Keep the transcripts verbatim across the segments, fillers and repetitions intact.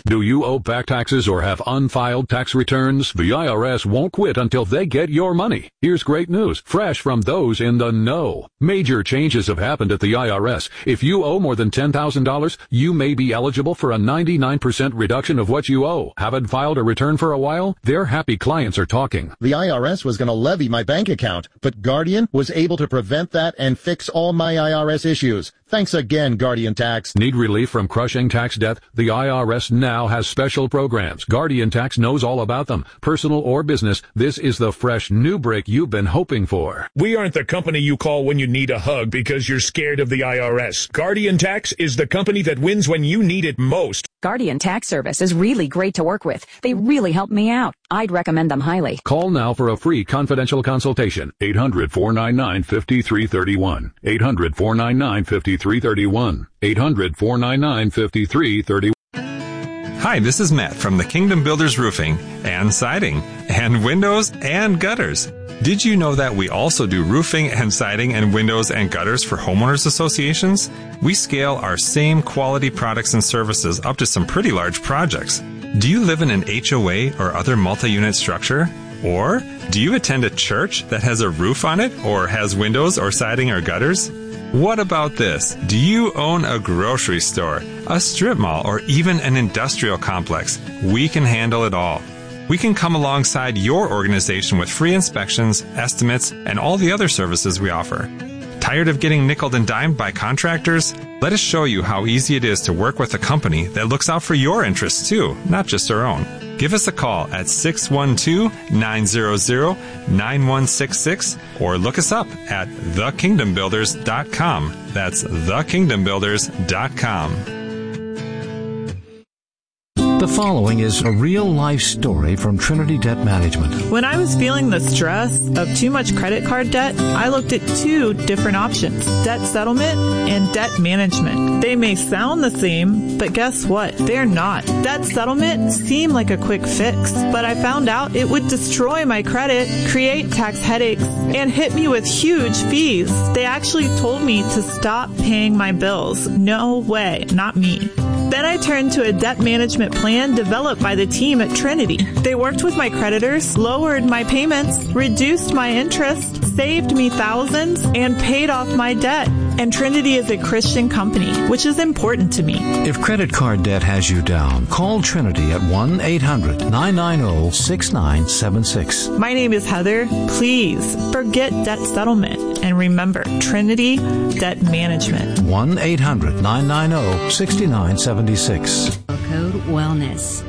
Do you owe back taxes or have unfiled tax returns? The I R S won't quit until they get your money. Here's great news, fresh from those in the know. Major changes have happened at the I R S. If you owe more than ten thousand dollars, you may be eligible for a ninety-nine percent reduction of what you owe. Haven't filed a return for a while? Their happy clients are talking. The I R S was going to levy my bank account, but Guardian was able to prevent that and fix all my I R S issues. Thanks again, Guardian Tax. Need relief from crushing tax debt? The I R S now has special programs. Guardian Tax knows all about them. Personal or business, this is the fresh new break you've been hoping for. We aren't the company you call when you need a hug because you're scared of the I R S. Guardian Tax is the company that wins when you need it most. Guardian Tax Service is really great to work with. They really helped me out. I'd recommend them highly. Call now for a free confidential consultation. eight hundred, four nine nine, five three three one. eight hundred, four nine nine, five three three one. eight hundred, four nine nine, five three three one. Hi, this is Matt from the Kingdom Builders Roofing and Siding and Windows and Gutters. Did you know that we also do roofing and siding and windows and gutters for homeowners associations? We scale our same quality products and services up to some pretty large projects. Do you live in an H O A or other multi-unit structure? Or do you attend a church that has a roof on it or has windows or siding or gutters? What about this? Do you own a grocery store, a strip mall, or even an industrial complex? We can handle it all. We can come alongside your organization with free inspections, estimates, and all the other services we offer. Tired of getting nickeled and dimed by contractors? Let us show you how easy it is to work with a company that looks out for your interests too, not just our own. Give us a call at six one two, nine zero zero, nine one six six or look us up at the kingdom builders dot com. That's the kingdom builders dot com. The following is a real-life story from Trinity Debt Management. When I was feeling the stress of too much credit card debt, I looked at two different options, debt settlement and debt management. They may sound the same, but guess what? They're not. Debt settlement seemed like a quick fix, but I found out it would destroy my credit, create tax headaches, and hit me with huge fees. They actually told me to stop paying my bills. No way, not me. Then I turned to a debt management plan developed by the team at Trinity. They worked with my creditors, lowered my payments, reduced my interest, saved me thousands, and paid off my debt. And Trinity is a Christian company, which is important to me. If credit card debt has you down, call Trinity at one eight hundred, nine nine zero, six nine seven six. My name is Heather. Please forget debt settlement and remember Trinity Debt Management. one eight hundred, nine nine zero, six nine seven six. Code Wellness.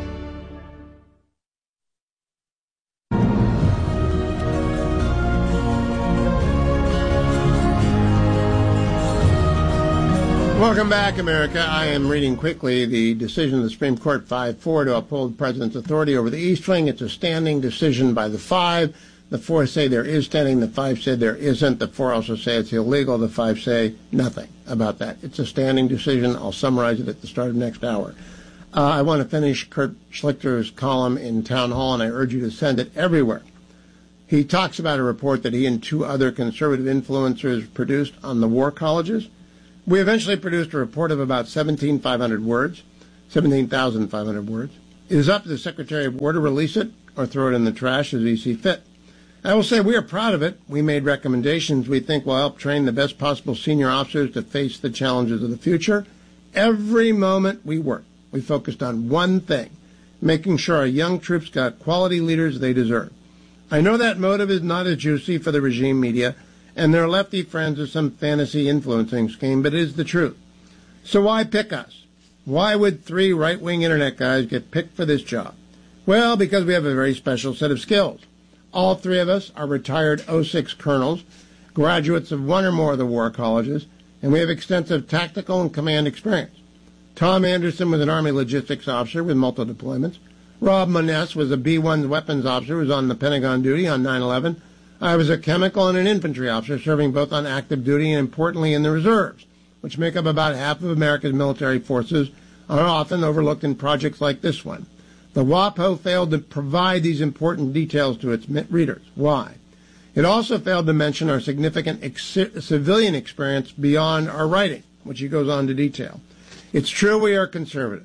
Welcome back, America. I am reading quickly the decision of the Supreme Court five four to uphold the President's authority over the East Wing. It's a standing decision by the five. The four say there is standing. The five said there isn't. The four also say it's illegal. The five say nothing about that. It's a standing decision. I'll summarize it at the start of next hour. Uh, I want to finish Kurt Schlichter's column in Town Hall, and I urge you to send it everywhere. He talks about a report that he and two other conservative influencers produced on the war colleges. We eventually produced a report of about seventeen thousand five hundred words, seventeen thousand five hundred words. It is up to the Secretary of War to release it or throw it in the trash as he sees fit. I will say we are proud of it. We made recommendations we think will help train the best possible senior officers to face the challenges of the future. Every moment we worked, we focused on one thing, making sure our young troops got quality leaders they deserve. I know that motive is not as juicy for the regime media and their lefty friends are some fantasy influencing scheme, but it is the truth. So why pick us? Why would three right-wing internet guys get picked for this job? Well, because we have a very special set of skills. All three of us are retired oh six colonels, graduates of one or more of the war colleges, and we have extensive tactical and command experience. Tom Anderson was an Army logistics officer with multiple deployments. Rob Moness was a B one weapons officer who was on the Pentagon duty on nine eleven. I was a chemical and an infantry officer serving both on active duty and, importantly, in the reserves, which make up about half of America's military forces, are often overlooked in projects like this one. The WAPO failed to provide these important details to its readers. Why? It also failed to mention our significant ex- civilian experience beyond our writing, which he goes on to detail. It's true we are conservative,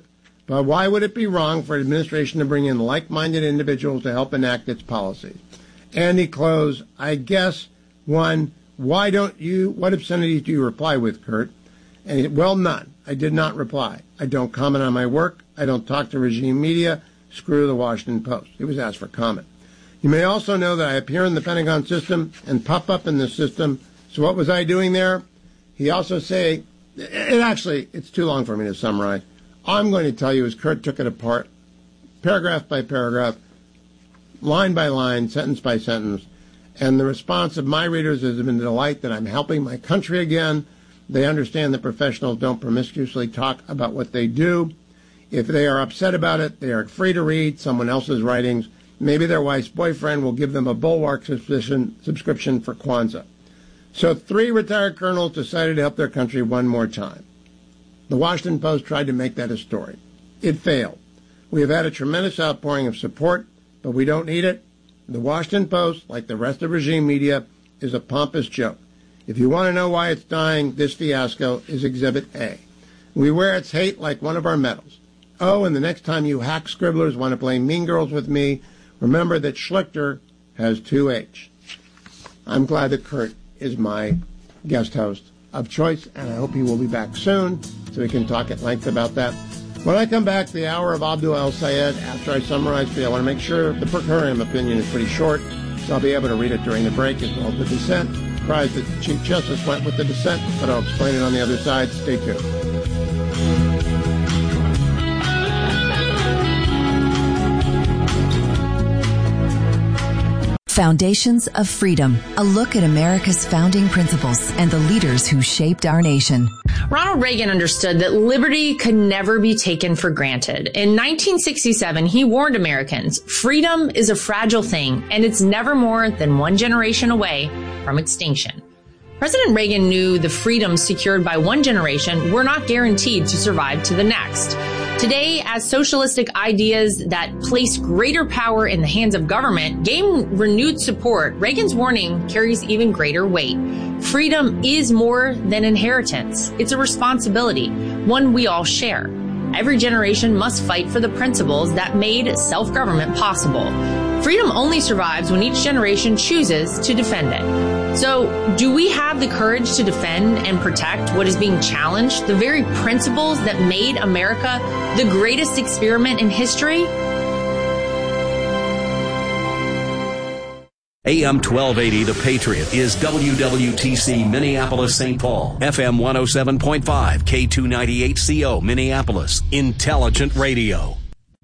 But why would it be wrong for an administration to bring in like-minded individuals to help enact its policies? And he closed, I guess, one, why don't you, what obscenities do you reply with, Kurt? And he, well, none. I did not reply. I don't comment on my work. I don't talk to regime media. Screw the Washington Post. He was asked for comment. You may also know that I appear in the Pentagon system and pop up in the system. So what was I doing there? He also say, it actually, it's too long for me to summarize. All I'm going to tell you is Kurt took it apart, paragraph by paragraph, line by line, sentence by sentence. And the response of my readers has been a delight that I'm helping my country again. They understand that professionals don't promiscuously talk about what they do. If they are upset about it, they are free to read someone else's writings. Maybe their wife's boyfriend will give them a Bulwark subscription, subscription for Kwanzaa. So three retired colonels decided to help their country one more time. The Washington Post tried to make that a story. It failed. We have had a tremendous outpouring of support, but we don't need it. The Washington Post, like the rest of regime media, is a pompous joke. If you want to know why it's dying, this fiasco is Exhibit A. We wear its hate like one of our medals. Oh, and the next time you hack scribblers want to play Mean Girls with me, remember that Schlichter has two H. I'm glad that Kurt is my guest host of choice, and I hope he will be back soon so we can talk at length about that. When I come back, the hour of Abdul El-Sayed, after I summarize for you, I want to make sure the per curiam opinion is pretty short, so I'll be able to read it during the break as well as the dissent. Surprised that the Chief Justice went with the dissent, but I'll explain it on the other side. Stay tuned. Foundations of Freedom, a look at America's founding principles and the leaders who shaped our nation. Ronald Reagan understood that liberty could never be taken for granted. In nineteen sixty-seven, he warned Americans, freedom is a fragile thing, and it's never more than one generation away from extinction. President Reagan knew the freedoms secured by one generation were not guaranteed to survive to the next. Today, as socialistic ideas that place greater power in the hands of government gain renewed support, Reagan's warning carries even greater weight. Freedom is more than inheritance. It's a responsibility, one we all share. Every generation must fight for the principles that made self-government possible. Freedom only survives when each generation chooses to defend it. So, do we have the courage to defend and protect what is being challenged, the very principles that made America the greatest experiment in history? A M twelve eighty The Patriot is W W T C Minneapolis, Saint Paul. F M one oh seven point five, K two ninety-eight C O Minneapolis. Intelligent radio.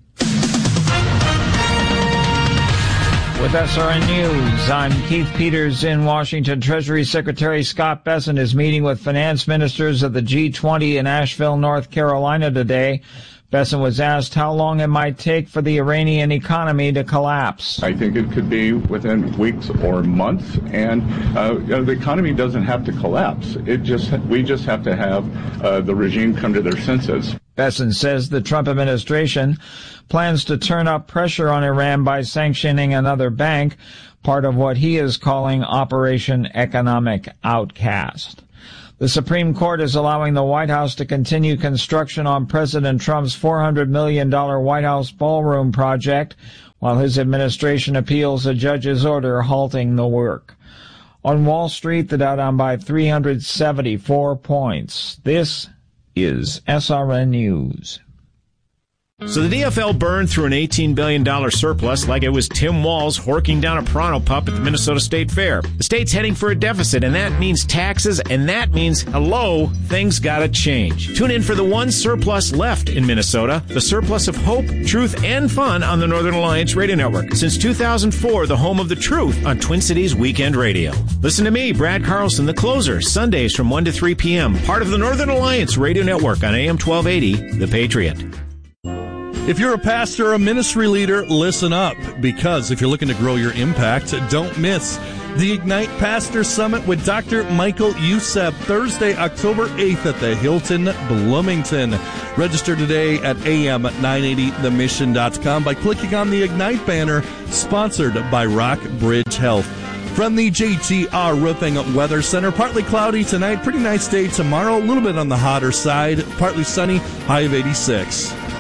With S R N News, I'm Keith Peters in Washington. Treasury Secretary Scott Bessent is meeting with finance ministers of the G twenty in Asheville, North Carolina today. Bessent was asked how long it might take for the Iranian economy to collapse. I think it could be within weeks or months, and uh, you know, the economy doesn't have to collapse. It just we just have to have uh, the regime come to their senses. Bessent says the Trump administration plans to turn up pressure on Iran by sanctioning another bank, part of what he is calling Operation Economic Outcast. The Supreme Court is allowing the White House to continue construction on President Trump's four hundred million dollars White House ballroom project, while his administration appeals a judge's order halting the work. On Wall Street, the Dow down by three hundred seventy-four points. This is S R N News. So the D F L burned through an eighteen billion dollars surplus like it was Tim Walz horking down a Pronto pup at the Minnesota State Fair. The state's heading for a deficit, and that means taxes, and that means, hello, things gotta change. Tune in for the one surplus left in Minnesota, the surplus of hope, truth, and fun on the Northern Alliance Radio Network. Since two thousand four, the home of the truth on Twin Cities Weekend Radio. Listen to me, Brad Carlson, the closer, Sundays from one to three p.m., part of the Northern Alliance Radio Network on A M twelve eighty, The Patriot. If you're a pastor or a ministry leader, listen up, because if you're looking to grow your impact, don't miss the Ignite Pastor Summit with Doctor Michael Youssef, Thursday, October eighth at the Hilton Bloomington. Register today at A M nine eighty the mission dot com by clicking on the Ignite banner, sponsored by Rockbridge Health. From the J T R Roofing Weather Center, partly cloudy tonight, pretty nice day tomorrow, a little bit on the hotter side, partly sunny, high of eighty-six.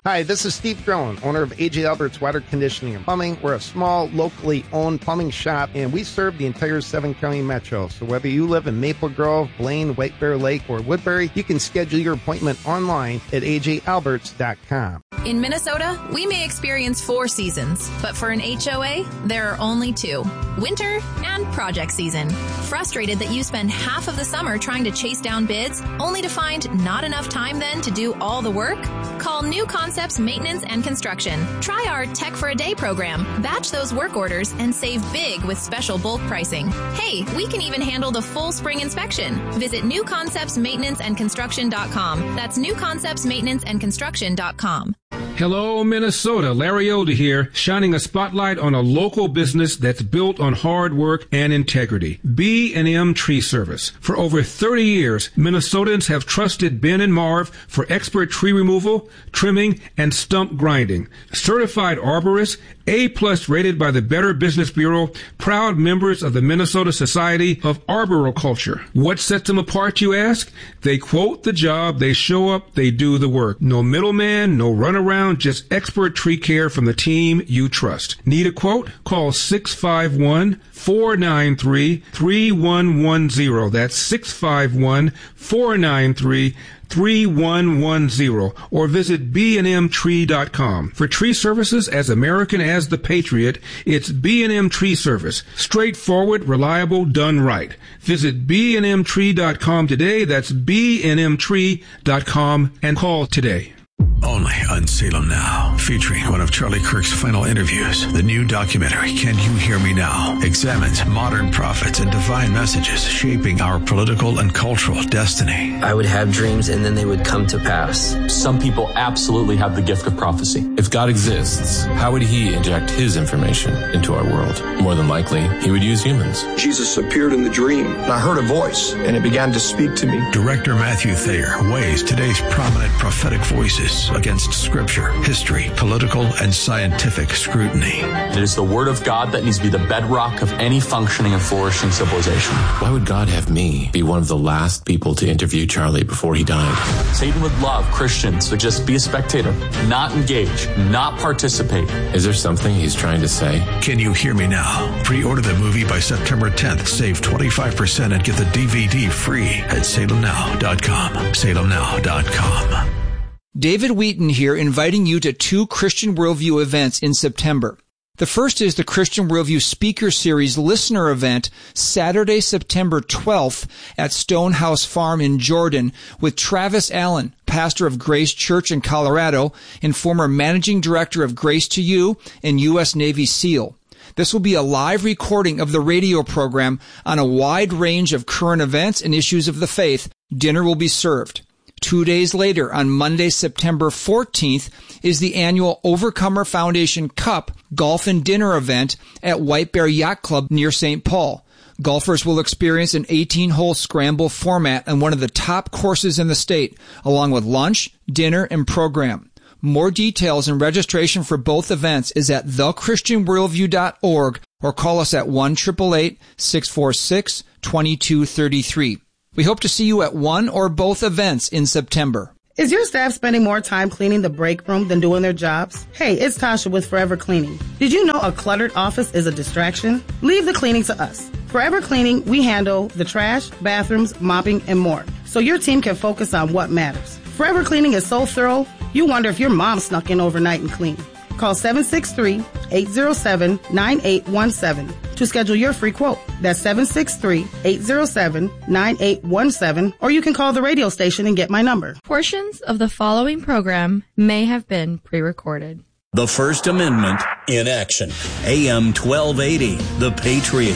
Hi, this is Steve Drone, owner of A J Alberts Water Conditioning and Plumbing. We're a small, locally owned plumbing shop, and we serve the entire seven-county metro. So whether you live in Maple Grove, Blaine, White Bear Lake, or Woodbury, you can schedule your appointment online at A J Alberts dot com. In Minnesota, we may experience four seasons, but for an H O A, there are only two: winter and project season. Frustrated that you spend half of the summer trying to chase down bids, only to find not enough time then to do all the work? Call New Concepts Maintenance and Construction. Try our Tech for a Day program. Batch those work orders and save big with special bulk pricing. Hey, we can even handle the full spring inspection. Visit new concepts maintenance and construction dot com. That's new concepts maintenance and construction dot com. Hello, Minnesota. Larry Elder here, shining a spotlight on a local business that's built on hard work and integrity. B and M Tree Service. For over thirty years, Minnesotans have trusted Ben and Marv for expert tree removal, trimming, and stump grinding. Certified arborists, A-plus rated by the Better Business Bureau, proud members of the Minnesota Society of Arboriculture. What sets them apart, you ask? They quote the job, they show up, they do the work. No middleman, no runaround, just expert tree care from the team you trust. Need a quote? Call six five one, four nine three, three one one zero. That's six five one, four nine three, three one one zero, or visit b and m tree dot com. For tree services as American as the Patriot, it's B and M Tree Service. Straightforward, reliable, done right. Visit b and m tree dot com today. That's b and m tree dot com and call today. Only on Salem Now, featuring one of Charlie Kirk's final interviews. The new documentary, Can You Hear Me Now?, examines modern prophets and divine messages shaping our political and cultural destiny. I would have dreams and then they would come to pass. Some people absolutely have the gift of prophecy. If God exists, how would he inject his information into our world? More than likely, he would use humans. Jesus appeared in the dream, and I heard a voice, and it began to speak to me. Director Matthew Thayer weighs today's prominent prophetic voices against scripture, history, political, and scientific scrutiny. It is the word of God that needs to be the bedrock of any functioning and flourishing civilization. Why would God have me be one of the last people to interview Charlie before he died? Satan would love Christians to just be a spectator, not engage, not participate. Is there something he's trying to say? Can You Hear Me Now? Pre-order the movie by September tenth. Save twenty-five percent and get the D V D free at salem now dot com. salem now dot com. David Wheaton here, inviting you to two Christian Worldview events in September. The first is the Christian Worldview Speaker Series Listener Event, Saturday, September twelfth at Stonehouse Farm in Jordan, with Travis Allen, pastor of Grace Church in Colorado and former managing director of Grace to You and U S Navy SEAL. This will be a live recording of the radio program on a wide range of current events and issues of the faith. Dinner will be served. Two days later, on Monday, September fourteenth, is the annual Overcomer Foundation Cup Golf and Dinner event at White Bear Yacht Club near Saint Paul. Golfers will experience an eighteen-hole scramble format on one of the top courses in the state, along with lunch, dinner, and program. More details and registration for both events is at the christian worldview dot org or call us at one eight eight eight, six four six, two two three three. We hope to see you at one or both events in September. Is your staff spending more time cleaning the break room than doing their jobs? Hey, it's Tasha with Forever Cleaning. Did you know a cluttered office is a distraction? Leave the cleaning to us. Forever Cleaning, we handle the trash, bathrooms, mopping, and more, so your team can focus on what matters. Forever Cleaning is so thorough, you wonder if your mom snuck in overnight and cleaned. Call seven six three, eight zero seven, nine eight one seven to schedule your free quote. That's seven six three, eight zero seven, nine eight one seven, or you can call the radio station and get my number. Portions of the following program may have been pre-recorded. The First Amendment in action. A M twelve eighty, The Patriot.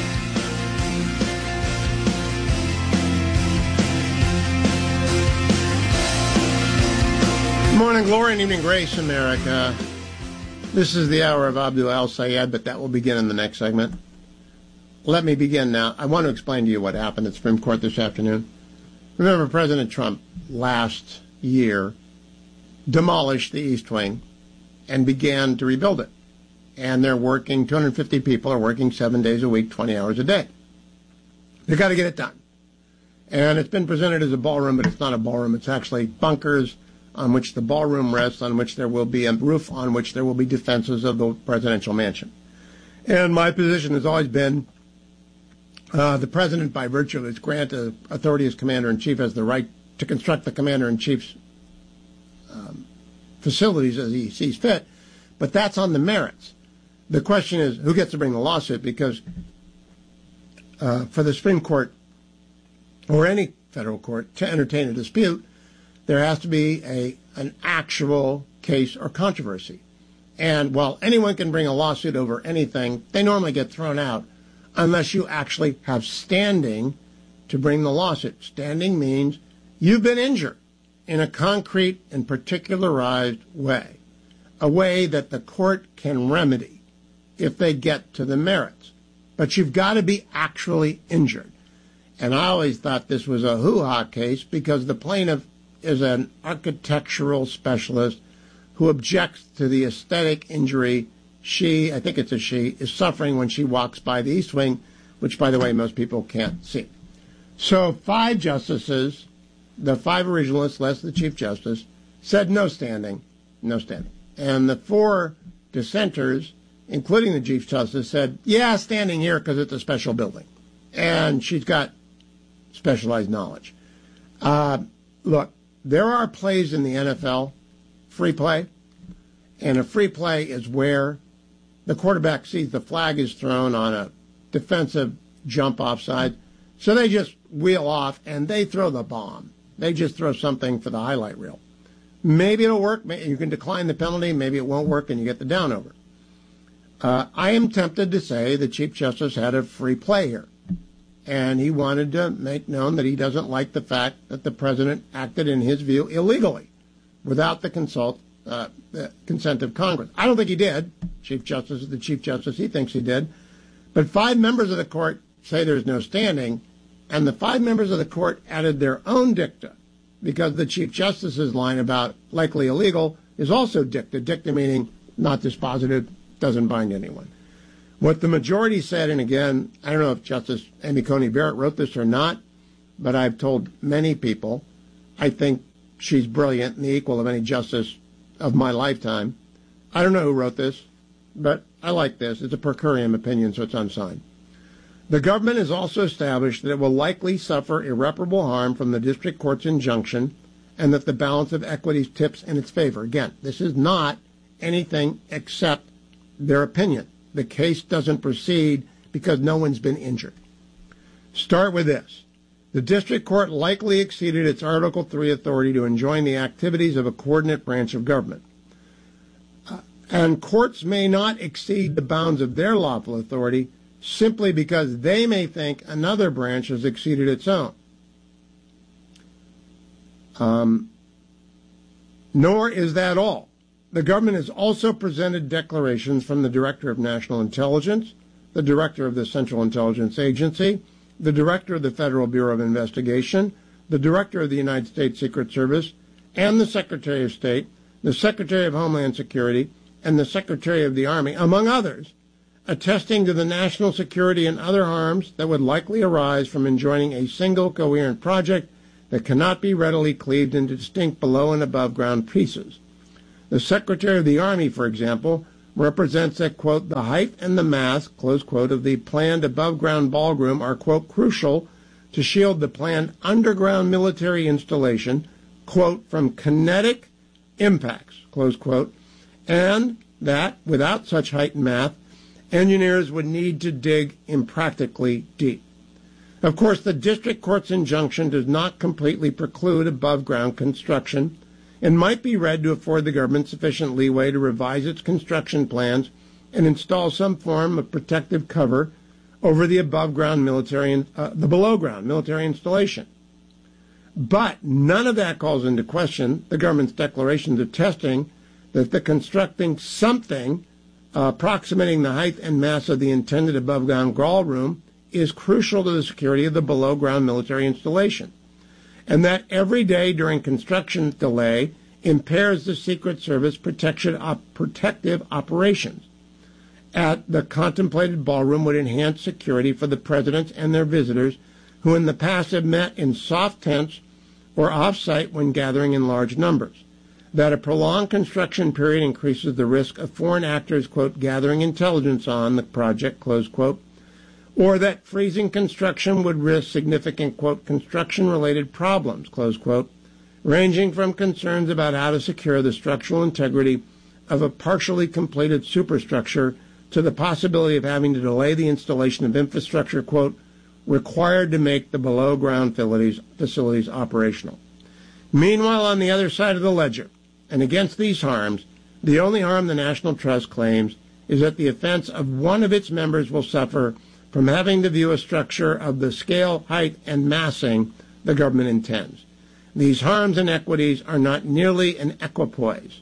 Morning glory and evening grace, America. This is the hour of Abdul Al-Sayed, but that will begin in the next segment. Let me begin now. I want to explain to you what happened at the Supreme Court this afternoon. Remember, President Trump last year demolished the East Wing and began to rebuild it. And they're working, two hundred fifty people are working seven days a week, twenty hours a day. They've got to get it done. And it's been presented as a ballroom, but it's not a ballroom. It's actually bunkers on which the ballroom rests, on which there will be a roof, on which there will be defenses of the presidential mansion. And my position has always been uh, the president, by virtue of his grant of authority as commander-in-chief, has the right to construct the commander-in-chief's um, facilities as he sees fit, but that's on the merits. The question is, who gets to bring the lawsuit? Because uh, for the Supreme Court or any federal court to entertain a dispute, there has to be a an actual case or controversy. And while anyone can bring a lawsuit over anything, they normally get thrown out unless you actually have standing to bring the lawsuit. Standing means you've been injured in a concrete and particularized way, a way that the court can remedy if they get to the merits. But you've got to be actually injured. And I always thought this was a hoo-ha case because the plaintiff is an architectural specialist who objects to the aesthetic injury she, I think it's a she, is suffering when she walks by the East Wing, which, by the way, most people can't see. So five justices, the five originalists, less the Chief Justice, said no standing, no standing. And the four dissenters, including the Chief Justice, said, yeah, standing here because it's a special building. And she's got specialized knowledge. Uh, look, there are plays in the N F L, free play, and a free play is where the quarterback sees the flag is thrown on a defensive jump offside, so they just wheel off and they throw the bomb. They just throw something for the highlight reel. Maybe it'll work. You can decline the penalty. Maybe it won't work and you get the down over. Uh, I am tempted to say the Chief Justice had a free play here. And he wanted to make known that he doesn't like the fact that the president acted, in his view, illegally, without the, consult, uh, the consent of Congress. I don't think he did. Chief Justice is the Chief Justice. He thinks he did. But five members of the court say there's no standing, and the five members of the court added their own dicta, because the Chief Justice's line about likely illegal is also dicta, dicta meaning not dispositive, doesn't bind anyone. What the majority said, and again, I don't know if Justice Amy Coney Barrett wrote this or not, but I've told many people I think she's brilliant and the equal of any justice of my lifetime. I don't know who wrote this, but I like this. It's a per curiam opinion, so it's unsigned. The government has also established that it will likely suffer irreparable harm from the district court's injunction and that the balance of equities tips in its favor. Again, this is not anything except their opinion. The case doesn't proceed because no one's been injured. Start with this. The district court likely exceeded its Article three authority to enjoin the activities of a coordinate branch of government. Uh, and courts may not exceed the bounds of their lawful authority simply because they may think another branch has exceeded its own. Um, nor is that all. The government has also presented declarations from the Director of National Intelligence, the Director of the Central Intelligence Agency, the Director of the Federal Bureau of Investigation, the Director of the United States Secret Service, and the Secretary of State, the Secretary of Homeland Security, and the Secretary of the Army, among others, attesting to the national security and other harms that would likely arise from enjoining a single coherent project that cannot be readily cleaved into distinct below and above ground pieces. The Secretary of the Army, for example, represents that, quote, the height and the mass, close quote, of the planned above-ground ballroom are, quote, crucial to shield the planned underground military installation, quote, from kinetic impacts, close quote, and that, without such height and mass, engineers would need to dig impractically deep. Of course, the district court's injunction does not completely preclude above-ground construction and might be read to afford the government sufficient leeway to revise its construction plans and install some form of protective cover over the above-ground military, uh, the below-ground military installation. But none of that calls into question the government's declarations attesting that the constructing something uh, approximating the height and mass of the intended above-ground ballroom is crucial to the security of the below-ground military installation, and that every day during construction delay impairs the Secret Service protection op- protective operations. At the contemplated ballroom would enhance security for the presidents and their visitors who in the past have met in soft tents or off-site when gathering in large numbers. that a prolonged construction period increases the risk of foreign actors, quote, gathering intelligence on the project, close quote, or that freezing construction would risk significant, quote, construction-related problems, close quote, ranging from concerns about how to secure the structural integrity of a partially completed superstructure to the possibility of having to delay the installation of infrastructure, quote, required to make the below-ground facilities, facilities operational. Meanwhile, on the other side of the ledger, and against these harms, the only harm the National Trust claims is that the offense of one of its members will suffer from having to view a structure of the scale, height, and massing the government intends. These harms and equities are not nearly an equipoise.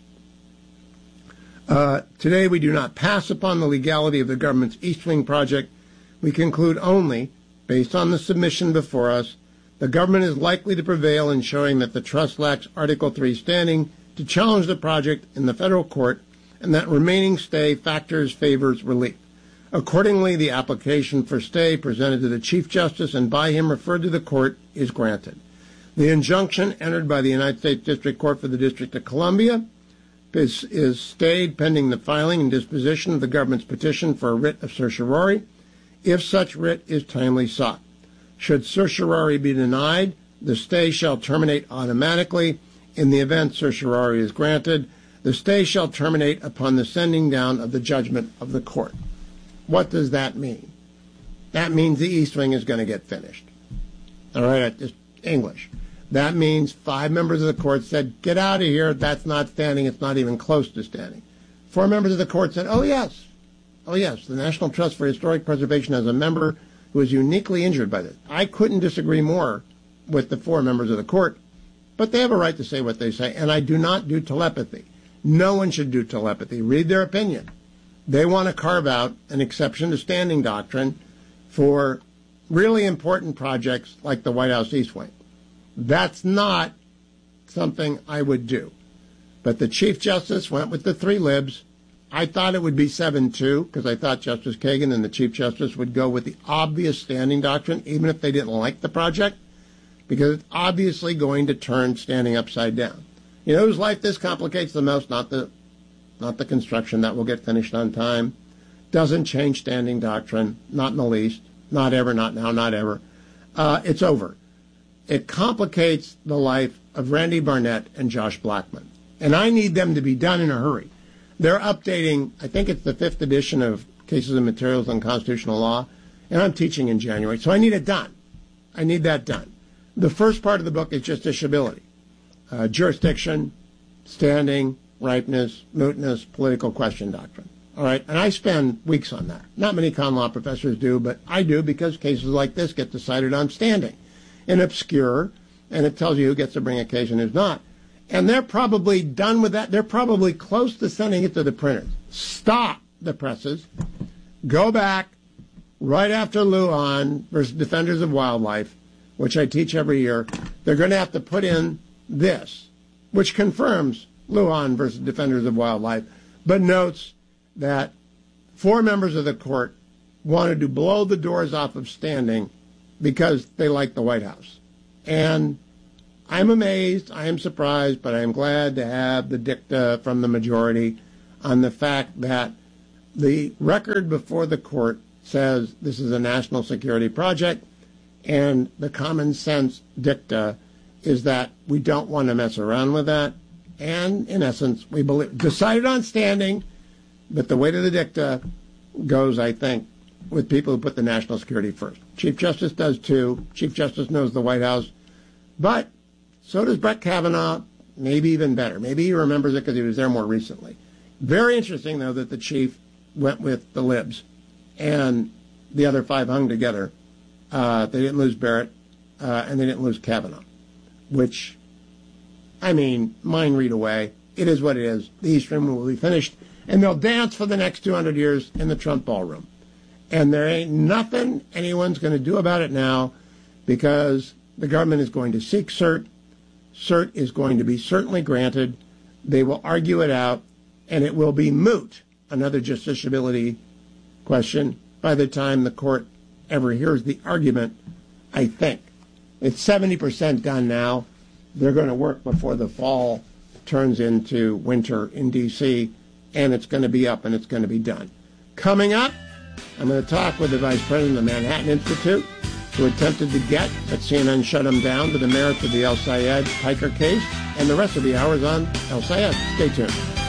Uh, today we do not pass upon the legality of the government's East Wing project. We conclude only, based on the submission before us, the government is likely to prevail in showing that the trust lacks Article three standing to challenge the project in the federal court, and that remaining stay factors favors relief. Accordingly, the application for stay presented to the Chief Justice and by him referred to the court is granted. The injunction entered by the United States District Court for the District of Columbia is, is stayed pending the filing and disposition of the government's petition for a writ of certiorari, if such writ is timely sought. Should certiorari be denied, the stay shall terminate automatically. In the event certiorari is granted, the stay shall terminate upon the sending down of the judgment of the court. What does that mean? That means the East Wing is going to get finished. All right, just English. That means five members of the court said, get out of here, that's not standing, it's not even close to standing. Four members of the court said, oh yes, oh yes, the National Trust for Historic Preservation has a member who is uniquely injured by this. I couldn't disagree more with the four members of the court, but they have a right to say what they say, and I do not do telepathy. No one should do telepathy. Read their opinion. They want to carve out an exception to standing doctrine for really important projects like the White House East Wing. That's not something I would do. But the Chief Justice went with the three libs. I thought it would be seven two because I thought Justice Kagan and the Chief Justice would go with the obvious standing doctrine, even if they didn't like the project, because it's obviously going to turn standing upside down. You know whose life this complicates the most? Not the not the construction. That will get finished on time. Doesn't change standing doctrine, not in the least. Not ever, not now, not ever. Uh, it's over. It complicates the life of Randy Barnett and Josh Blackman. And I need them to be done in a hurry. They're updating, I think it's the fifth edition of Cases and Materials on Constitutional Law, and I'm teaching in January, so I need it done. I need that done. The first part of the book is justiciability. Uh, jurisdiction, standing, ripeness, mootness, political question doctrine. All right, and I spend weeks on that. Not many common law professors do, but I do because cases like this get decided on standing. And obscure, and it tells you who gets to bring a case and who's not. And they're probably done with that. They're probably close to sending it to the printers. Stop the presses. Go back right after Lujan versus Defenders of Wildlife, which I teach every year. They're going to have to put in this, which confirms Lujan versus Defenders of Wildlife, but notes that four members of the court wanted to blow the doors off of standing because they like the White House. And I'm amazed, I am surprised, but I am glad to have the dicta from the majority on the fact that the record before the court says this is a national security project, and the common sense dicta is that we don't want to mess around with that. And in essence, we believe, decided on standing, but the weight of the dicta goes, I think, with people who put the national security first. Chief Justice does too. Chief Justice knows the White House. But so does Brett Kavanaugh, maybe even better. Maybe he remembers it because he was there more recently. Very interesting, though, that the chief went with the libs and the other five hung together. Uh, they didn't lose Barrett, uh, and they didn't lose Kavanaugh, which, I mean, mind read away. It is what it is. The East Wing will be finished, and they'll dance for the next two hundred years in the Trump ballroom. And there ain't nothing anyone's going to do about it now because the government is going to seek cert. Cert is going to be certainly granted. They will argue it out, and it will be moot, another justiciability question, by the time the court ever hears the argument, I think. It's seventy percent done now. They're going to work before the fall turns into winter in D C, and it's going to be up and it's going to be done. Coming up, I'm going to talk with the Vice President of the Manhattan Institute, who attempted to get, but C N N shut him down, to the merits of the El Sayed Piker case, and the rest of the hours on El Sayed. Stay tuned.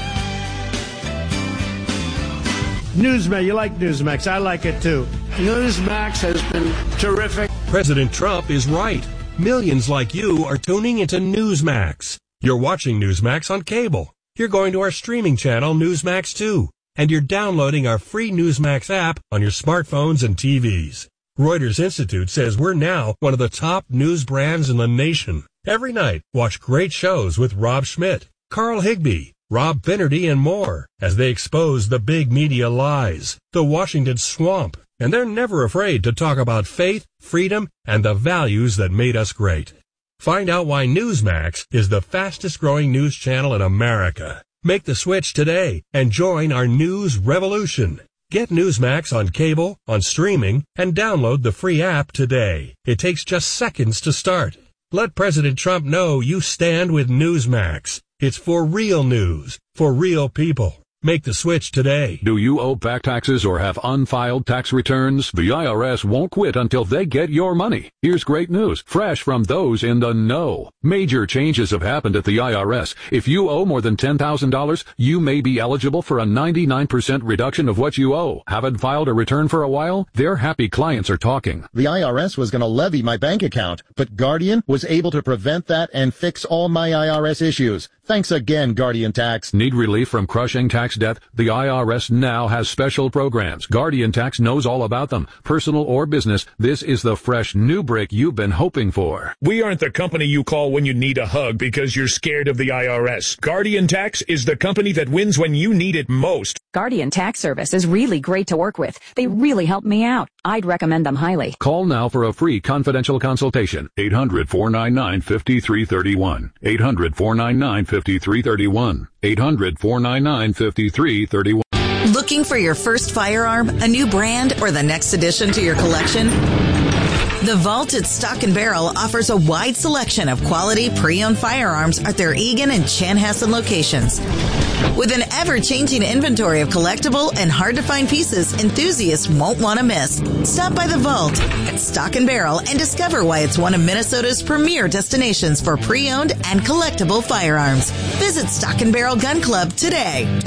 Newsmax, you like Newsmax. I like it too. Newsmax has been terrific. President Trump is right. Millions like you are tuning into Newsmax. You're watching Newsmax on cable. You're going to our streaming channel, Newsmax two. And you're downloading our free Newsmax app on your smartphones and T Vs. Reuters Institute says we're now one of the top news brands in the nation. Every night, watch great shows with Rob Schmidt, Carl Higbie, Rob Finnerty, and more as they expose the big media lies, the Washington swamp, and they're never afraid to talk about faith, freedom, and the values that made us great. Find out why Newsmax is the fastest growing news channel in America. Make the switch today and join our news revolution. Get Newsmax on cable, on streaming, and download the free app today. It takes just seconds to start. Let President Trump know you stand with Newsmax. It's for real news, for real people. Make the switch today. Do you owe back taxes or have unfiled tax returns? The I R S won't quit until they get your money. Here's great news, fresh from those in the know. Major changes have happened at the I R S. If you owe more than ten thousand dollars, you may be eligible for a ninety-nine percent reduction of what you owe. Haven't filed a return for a while? Their happy clients are talking. The I R S was going to levy my bank account, but Guardian was able to prevent that and fix all my I R S issues. Thanks again, Guardian Tax. Need relief from crushing tax debt? The I R S now has special programs. Guardian Tax knows all about them. Personal or business, this is the fresh new break you've been hoping for. We aren't the company you call when you need a hug because you're scared of the I R S. Guardian Tax is the company that wins when you need it most. Guardian Tax Service is really great to work with. They really helped me out. I'd recommend them highly. Call now for a free confidential consultation. eight hundred, four nine nine, five three three one. eight hundred, four nine nine, five three three one. eight hundred, four nine nine, five three three one. Looking for your first firearm, a new brand, or the next addition to your collection? The Vault at Stock and Barrel offers a wide selection of quality pre-owned firearms at their Eagan and Chanhassen locations. With an ever-changing inventory of collectible and hard-to-find pieces enthusiasts won't want to miss. Stop by the Vault at Stock and Barrel and discover why it's one of Minnesota's premier destinations for pre-owned and collectible firearms. Visit Stock and Barrel Gun Club today.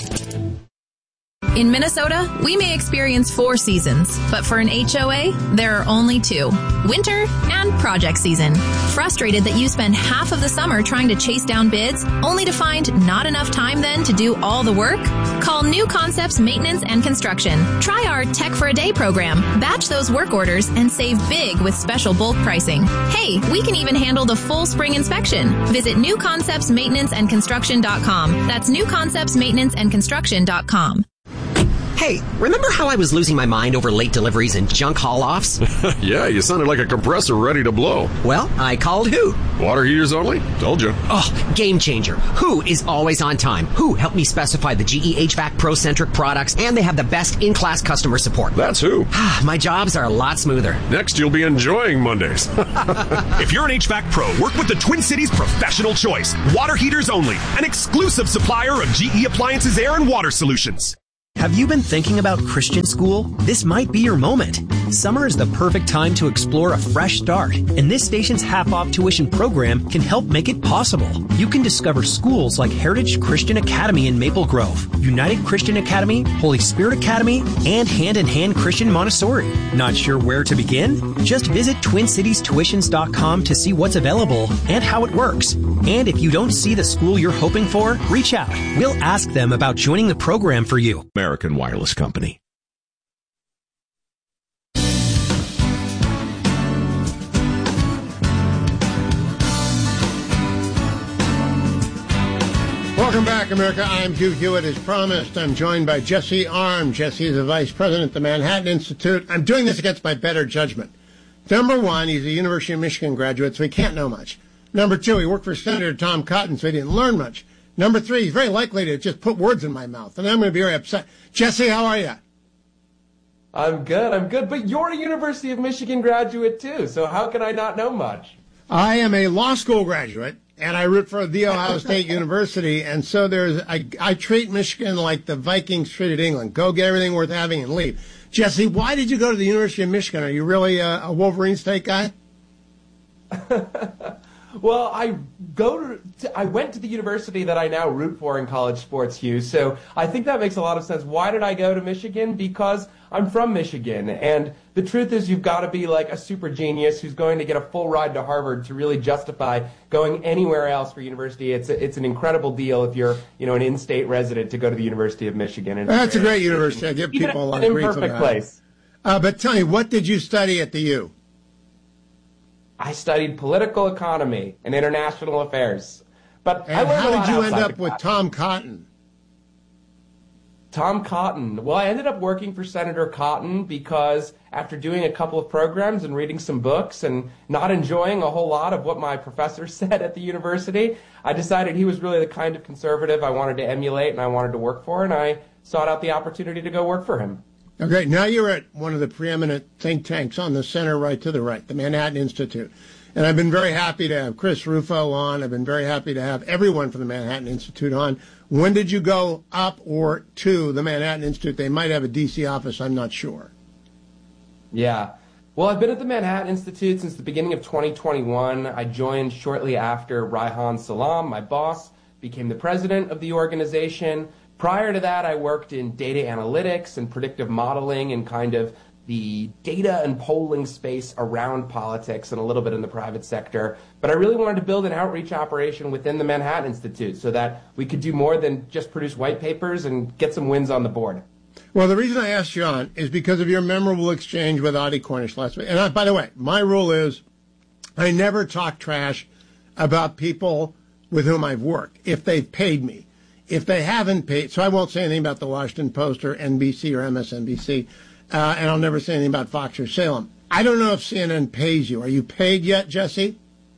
In Minnesota, we may experience four seasons, but for an H O A, there are only two. Winter and project season. Frustrated that you spend half of the summer trying to chase down bids, only to find not enough time then to do all the work? Call New Concepts Maintenance and Construction. Try our Tech for a Day program. Batch those work orders and save big with special bulk pricing. Hey, we can even handle the full spring inspection. Visit new concepts maintenance and construction dot com. That's new concepts maintenance and construction dot com. Hey, remember how I was losing my mind over late deliveries and junk haul-offs? Yeah, you sounded like a compressor ready to blow. Well, I called Who. Water heaters only? Told you. Oh, game changer. Who is always on time. Who helped me specify the G E H V A C Pro-centric products, and they have the best in-class customer support. That's Who. My jobs are a lot smoother. Next, you'll be enjoying Mondays. If you're an H V A C Pro, work with the Twin Cities Professional Choice. Water heaters only. An exclusive supplier of G E Appliances Air and Water Solutions. Have you been thinking about Christian school? This might be your moment. Summer is the perfect time to explore a fresh start, and this station's half-off tuition program can help make it possible. You can discover schools like Heritage Christian Academy in Maple Grove, United Christian Academy, Holy Spirit Academy, and Hand in Hand Christian Montessori. Not sure where to begin? Just visit twin cities tuitions dot com to see what's available and how it works. And if you don't see the school you're hoping for, reach out. We'll ask them about joining the program for you. American Wireless Company. Welcome back, America. I'm Hugh Hewitt. As promised, I'm joined by Jesse Arm. Jesse is the vice president at the Manhattan Institute. I'm doing this against my better judgment. Number one, he's a University of Michigan graduate, so he can't know much. Number two, he worked for Senator Tom Cotton, so he didn't learn much. Number three, he's very likely to just put words in my mouth, and I'm going to be very upset. Jesse, how are you? I'm good, I'm good. But you're a University of Michigan graduate, too, so how can I not know much? I am a law school graduate, and I root for The Ohio State University, and so there's I, I treat Michigan like the Vikings treated England. Go get everything worth having and leave. Jesse, why did you go to the University of Michigan? Are you really a, a Wolverine State guy? Well, I go to, I went to the university that I now root for in college sports, Hugh. So I think that makes a lot of sense. Why did I go to Michigan? Because I'm from Michigan. And the truth is you've got to be like a super genius who's going to get a full ride to Harvard to really justify going anywhere else for university. It's a, it's an incredible deal if you're, you know, an in-state resident to go to the University of Michigan. And That's a great university. I give people a lot of grief about it. An imperfect place. Uh, but tell me, what did you study at the U? I studied political economy and international affairs. But and I learned how a lot did you end outside up the with class. Tom Cotton? Tom Cotton. Well, I ended up working for Senator Cotton because after doing a couple of programs and reading some books and not enjoying a whole lot of what my professor said at the university, I decided he was really the kind of conservative I wanted to emulate and I wanted to work for, and I sought out the opportunity to go work for him. Okay, now you're at one of the preeminent think tanks on the center right to the right, the Manhattan Institute. And I've been very happy to have Chris Rufo on. I've been very happy to have everyone from the Manhattan Institute on. When did you go up or to the Manhattan Institute? They might have a D C office, I'm not sure. Yeah. Well, I've been at the Manhattan Institute since the beginning of twenty twenty-one. I joined shortly after Reihan Salam, my boss, became the president of the organization. Prior to that, I worked in data analytics and predictive modeling and kind of the data and polling space around politics and a little bit in the private sector. But I really wanted to build an outreach operation within the Manhattan Institute so that we could do more than just produce white papers and get some wins on the board. Well, the reason I asked you on is because of your memorable exchange with Audie Cornish last week. And I, by the way, my rule is I never talk trash about people with whom I've worked if they've paid me. If they haven't paid, so I won't say anything about the Washington Post or N B C or M S N B C, uh, and I'll never say anything about Fox or Salem. I don't know if C N N pays you. Are you paid yet, Jesse?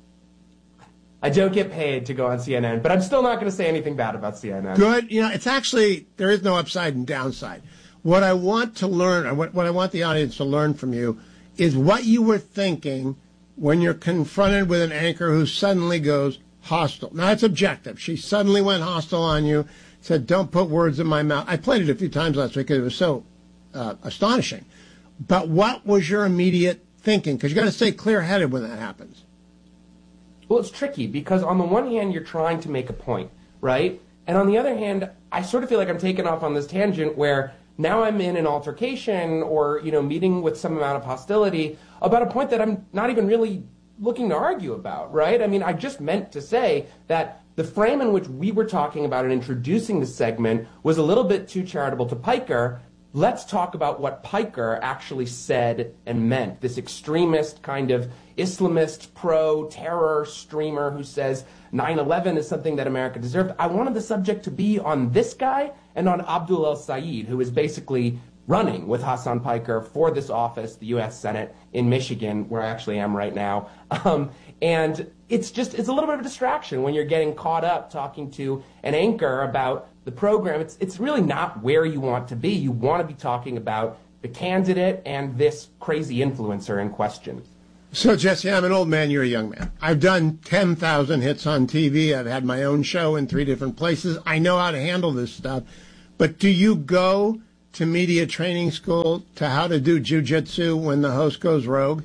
I don't get paid to go on C N N, but I'm still not going to say anything bad about C N N. Good. You know, it's actually, there is no upside and downside. What I want to learn, or what, what I want the audience to learn from you, is what you were thinking when you're confronted with an anchor who suddenly goes hostile. Now, it's objective. She suddenly went hostile on you, said, don't put words in my mouth. I played it a few times last week because it was so uh, astonishing. But what was your immediate thinking? Because you got to stay clear-headed when that happens. Well, it's tricky because on the one hand, you're trying to make a point, right? And on the other hand, I sort of feel like I'm taking off on this tangent where now I'm in an altercation or, you know, meeting with some amount of hostility about a point that I'm not even really looking to argue about, right? I mean, I just meant to say that the frame in which we were talking about and introducing the segment was a little bit too charitable to Piker. Let's talk about what Piker actually said and meant. This extremist kind of Islamist pro-terror streamer who says nine eleven is something that America deserved. I wanted the subject to be on this guy and on Abdul El-Sayed, who is basically running with Hassan Piker for this office, the U S Senate in Michigan, where I actually am right now. Um, and it's just, it's a little bit of a distraction when you're getting caught up talking to an anchor about the program. It's, it's really not where you want to be. You want to be talking about the candidate and this crazy influencer in question. So, Jesse, I'm an old man, you're a young man. I've done ten thousand hits on T V. I've had my own show in three different places. I know how to handle this stuff. But do you go to media training school to how to do jujitsu when the host goes rogue?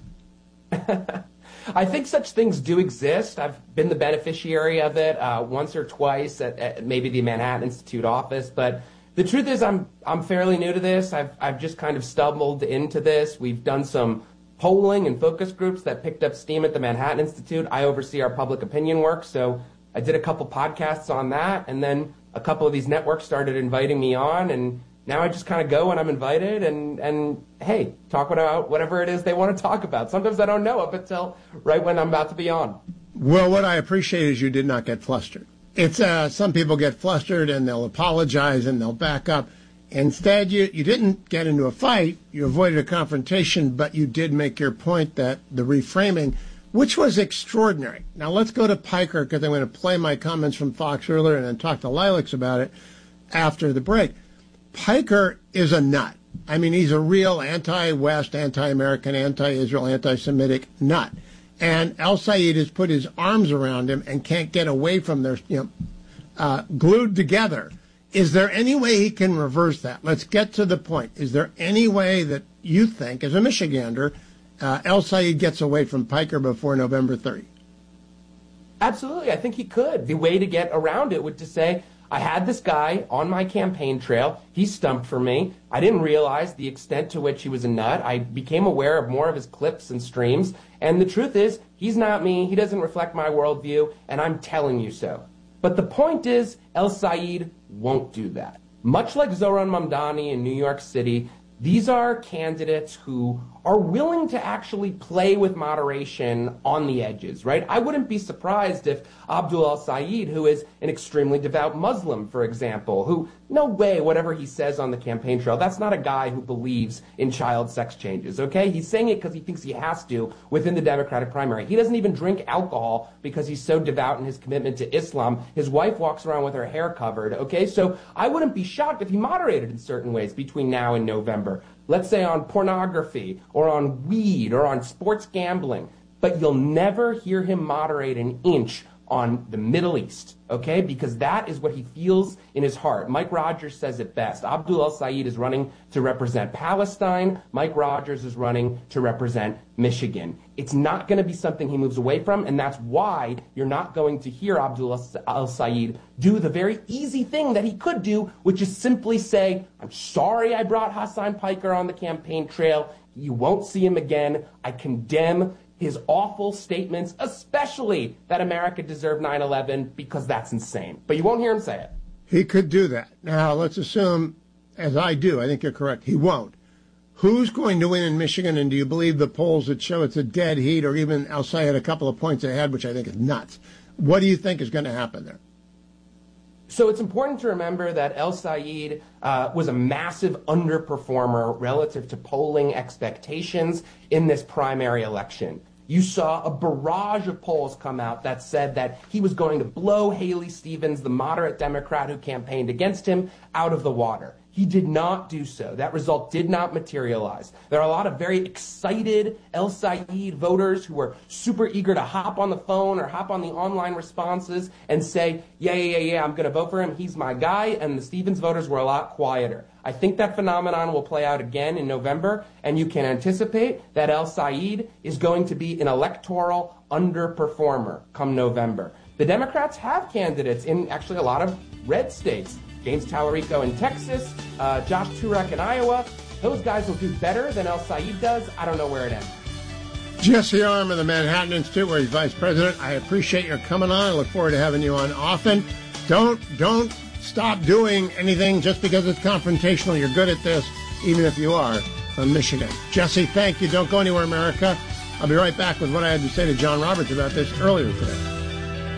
I think such things do exist. I've been the beneficiary of it uh, once or twice at, at maybe the Manhattan Institute office. But the truth is I'm I'm fairly new to this. I've I've just kind of stumbled into this. We've done some polling and focus groups that picked up steam at the Manhattan Institute. I oversee our public opinion work, so I did a couple podcasts on that, and then a couple of these networks started inviting me on, and now I just kind of go when I'm invited and, and hey, talk about whatever it is they want to talk about. Sometimes I don't know up until right when I'm about to be on. Well, what I appreciate is you did not get flustered. It's uh, some people get flustered and they'll apologize and they'll back up. Instead, you, you didn't get into a fight. You avoided a confrontation, but you did make your point that the reframing, which was extraordinary. Now, let's go to Piker because I'm going to play my comments from Fox earlier and then talk to Lilacs about it after the break. Piker is a nut. I mean, he's a real anti-West, anti-American, anti-Israel, anti-Semitic nut. and El Sayed has put his arms around him and can't get away from their, you know, uh, glued together. Is there any way he can reverse that? Let's get to the point. Is there any way that you think, as a Michigander, uh, El Sayed gets away from Piker before November thirtieth? Absolutely. I think he could. The way to get around it would to say, I had this guy on my campaign trail. He stumped for me. I didn't realize the extent to which he was a nut. I became aware of more of his clips and streams. And the truth is, he's not me. He doesn't reflect my worldview, and I'm telling you so. But the point is, El Sayed won't do that. Much like Zohran Mamdani in New York City, these are candidates who are willing to actually play with moderation on the edges, right? I wouldn't be surprised if Abdul El Sayed, who is an extremely devout Muslim, for example, who, no way, whatever he says on the campaign trail, that's not a guy who believes in child sex changes, okay? He's saying it because he thinks he has to within the Democratic primary. He doesn't even drink alcohol because he's so devout in his commitment to Islam. His wife walks around with her hair covered, okay? So I wouldn't be shocked if he moderated in certain ways between now and November. Let's say on pornography or on weed or on sports gambling, but you'll never hear him moderate an inch on the Middle East, okay? Because that is what he feels in his heart. Mike Rogers says it best. Abdul El Sayed is running to represent Palestine. Mike Rogers is running to represent Michigan. It's not going to be something he moves away from, and that's why you're not going to hear Abdul El Sayed do the very easy thing that he could do, which is simply say, I'm sorry I brought Hassan Piker on the campaign trail. You won't see him again. I condemn his awful statements, especially that America deserved nine eleven, because that's insane. But you won't hear him say it. He could do that. Now, let's assume, as I do, I think you're correct, he won't. Who's going to win in Michigan, and do you believe the polls that show it's a dead heat, or even El Sayed a couple of points ahead, which I think is nuts? What do you think is going to happen there? So it's important to remember that El Sayed uh, was a massive underperformer relative to polling expectations in this primary election. You saw a barrage of polls come out that said that he was going to blow Haley Stevens, the moderate Democrat who campaigned against him, out of the water. He did not do so. That result did not materialize. There are a lot of very excited El Sayed voters who are super eager to hop on the phone or hop on the online responses and say, yeah, yeah, yeah, yeah, I'm going to vote for him. He's my guy. And the Stevens voters were a lot quieter. I think that phenomenon will play out again in November, and you can anticipate that El Sayed is going to be an electoral underperformer come November. The Democrats have candidates in actually a lot of red states. James Tallarico in Texas, uh, Josh Turek in Iowa. Those guys will do better than El Sayed does. I don't know where it ends. Jesse Arm of the Manhattan Institute, where he's vice president. I appreciate your coming on. I look forward to having you on often. Don't, don't stop doing anything just because it's confrontational. You're good at this, even if you are from Michigan. Jesse, thank you. Don't go anywhere, America. I'll be right back with what I had to say to John Roberts about this earlier today.